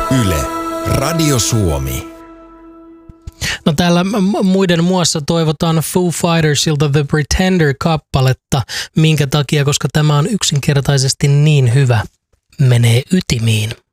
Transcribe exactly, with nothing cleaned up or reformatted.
Yle, Radio Suomi. No täällä muiden muassa toivotaan Foo Fightersilta The Pretender-kappaletta. Minkä takia? Koska tämä on yksinkertaisesti niin hyvä. Menee ytimiin.